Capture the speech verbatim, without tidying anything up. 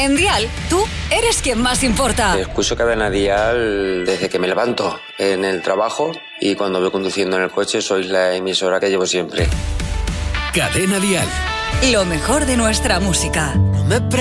En Dial, tú eres quien más importa. Escucho Cadena Dial desde que me levanto en el trabajo y cuando voy conduciendo en el coche sois la emisora que llevo siempre. Cadena Dial. Lo mejor de nuestra música. No me